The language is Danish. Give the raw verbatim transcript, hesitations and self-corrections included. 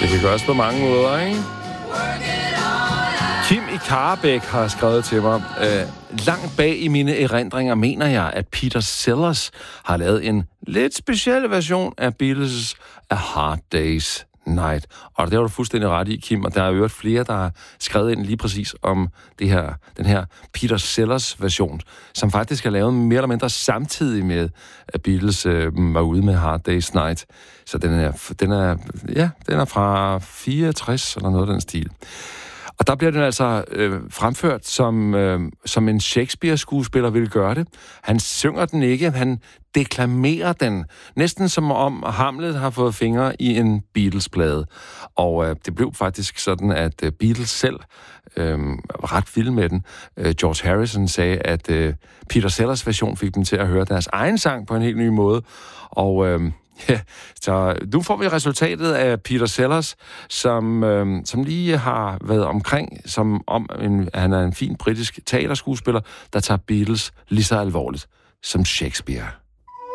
Det kan gøres på mange måder, ikke? Kim i Karrebæk har skrevet til mig, øh, langt bag i mine erindringer mener jeg, at Peter Sellers har lavet en lidt speciel version af Beatles' A Hard Day's Night. Og det har du fuldstændig ret i, Kim, og der er jo flere, der har skrevet ind lige præcis om det her, den her Peter Sellers version, som faktisk er lavet mere eller mindre samtidig med, at Beatles øh, var ude med Hard Day's Night. Så den er, den er, ja, den er fra fireogtres eller noget af den stil. Og der bliver den altså øh, fremført, som, øh, som en Shakespeare-skuespiller ville gøre det. Han synger den ikke, han deklamerer den. Næsten som om Hamlet har fået fingre i en Beatles-plade. Og øh, det blev faktisk sådan, at øh, Beatles selv øh, var ret vilde med den. Øh, George Harrison sagde, at øh, Peter Sellers version fik dem til at høre deres egen sang på en helt ny måde. Og... Øh, Ja, så nu får vi resultatet af Peter Sellers, som, øh, som lige har været omkring, som om en, han er en fin britisk teaterskuespiller, der tager Beatles lige så alvorligt som Shakespeare.